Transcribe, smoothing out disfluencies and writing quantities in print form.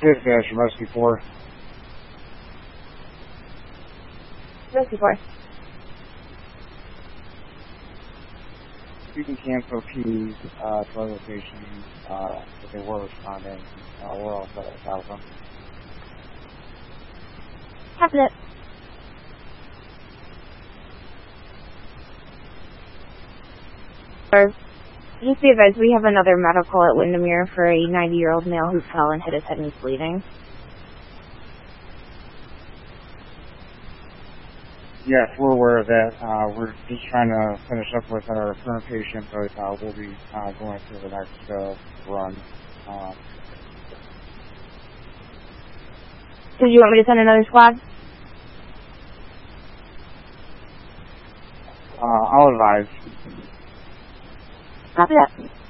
Dispatch, Rescue 4. Rescue 4. You can cancel keys to our location if they were responding. We're all set at Alpha. Copy it. Just be advised, we have another medical at Windermere for a 90-year-old male who fell and hit his head and is bleeding. Yes, we're aware of that. We're just trying to finish up with our current patient, but we'll be going through the next run. So do you want me to send another squad? I'll advise. Copy that.